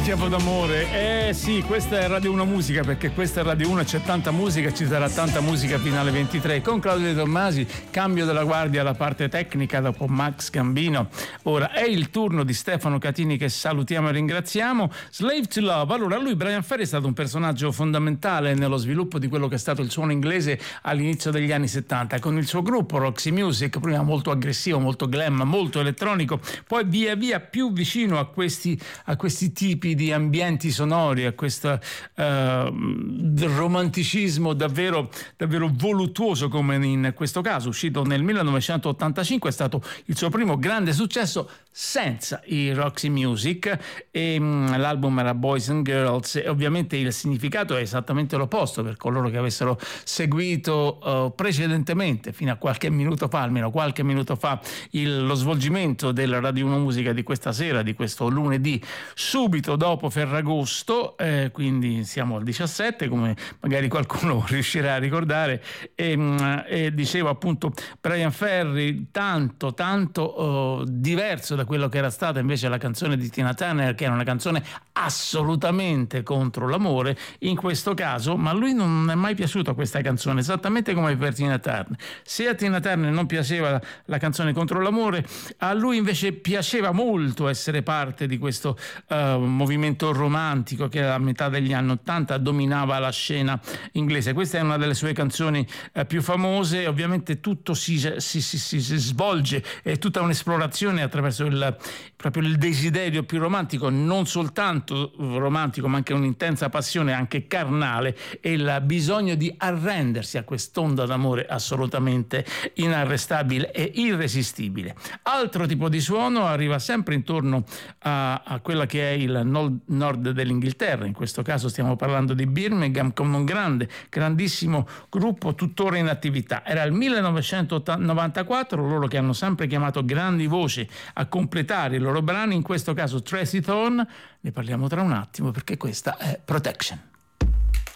Schiavo d'amore, sì, questa è Radio 1 Musica, perché questa è Radio 1, c'è tanta musica, ci sarà tanta musica finale 23. Con Claudio De Tommasi, cambio della guardia alla parte tecnica dopo Max Gambino. Ora è il turno di Stefano Catini, che salutiamo e ringraziamo. Slave to Love. Allora, Brian Ferry è stato un personaggio fondamentale nello sviluppo di quello che è stato il suono inglese all'inizio degli anni 70, con il suo gruppo Roxy Music, prima molto aggressivo, molto glam, molto elettronico, poi via via più vicino a questi tipi di ambienti sonori, a questo romanticismo davvero voluttuoso, come in questo caso, uscito nel 1985, è stato il suo primo grande successo senza i Roxy Music, e l'album era Boys and Girls, e ovviamente il significato è esattamente l'opposto per coloro che avessero seguito precedentemente, fino a qualche minuto fa, almeno qualche minuto fa, lo svolgimento della Radio 1 Musica di questa sera, di questo lunedì, subito dopo Ferragosto, quindi siamo al 17, come magari qualcuno riuscirà a ricordare, e dicevo appunto Brian Ferry tanto diverso da quello che era stata invece la canzone di Tina Turner, che era una canzone assolutamente contro l'amore in questo caso, ma a lui non è mai piaciuta questa canzone, esattamente come per Tina Turner. Se a Tina Turner non piaceva la canzone contro l'amore, a lui invece piaceva molto essere parte di questo movimento romantico che a metà degli anni 80 dominava la scena inglese. Questa è una delle sue canzoni più famose. Ovviamente tutto si svolge, è tutta un'esplorazione attraverso proprio il desiderio più romantico, non soltanto romantico ma anche un'intensa passione anche carnale, e il bisogno di arrendersi a quest'onda d'amore assolutamente inarrestabile e irresistibile. Altro tipo di suono arriva sempre intorno a quella che è il nord dell'Inghilterra. In questo caso stiamo parlando di Birmingham, con un grandissimo gruppo tuttora in attività. Era il 1994, loro che hanno sempre chiamato grandi voci a completare i loro brani, in questo caso Tracy Thorn. Ne parliamo tra un attimo, perché questa è Protection.